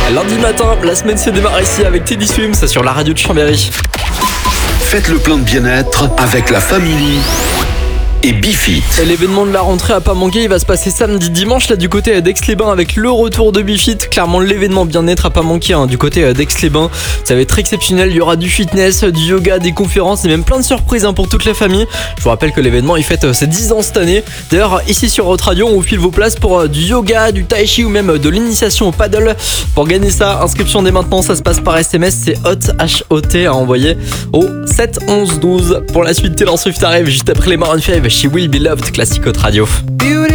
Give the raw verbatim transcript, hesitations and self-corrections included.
Lundi matin, la semaine se démarre ici avec Teddy Swims sur la radio de Chambéry. Faites le plein de bien-être avec la famille et Bifit. Et l'événement de la rentrée à pas manquer, il va se passer samedi dimanche là du côté d'Aix-les-Bains avec le retour de Bifit. Clairement l'événement bien-être à pas manquer hein, du côté d'Aix-les-Bains. Ça va être exceptionnel, il y aura du fitness, du yoga, des conférences et même plein de surprises hein, pour toute la famille. Je vous rappelle que l'événement il fête ses dix ans cette année. D'ailleurs ici sur Hot Radio on vous file vos places pour euh, du yoga, du tai chi ou même de l'initiation au paddle. Pour gagner ça, inscription dès maintenant, ça se passe par S M S, c'est HOT H O T à envoyer au sept onze douze. Pour la suite Taylor Swift arrive juste après les Maroon cinq chez Will Be Loved, classique Hot Radio.